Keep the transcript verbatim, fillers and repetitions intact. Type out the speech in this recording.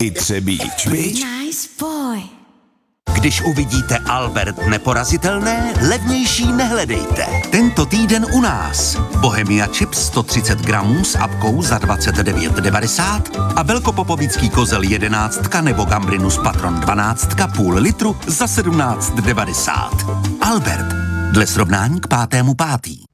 I Třebíč, viď? Nice boy. Když uvidíte Albert neporazitelné, levnější nehledejte. Tento týden u nás. Bohemia Chips sto třicet gramů s apkou za dvacet devět devadesát a velkopopovický kozel jedenáctka nebo Gambrinus Patron dvanáctka půl litru za sedmnáct devadesát. Albert. Dle srovnání k pátému pátý.